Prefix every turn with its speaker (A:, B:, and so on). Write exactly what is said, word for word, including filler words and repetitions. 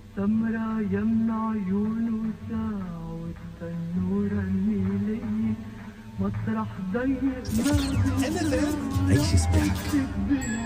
A: سمرة يمنع عيونه ساعة والتنورة النيلية مسرح ضيق ما
B: عيش سباحك.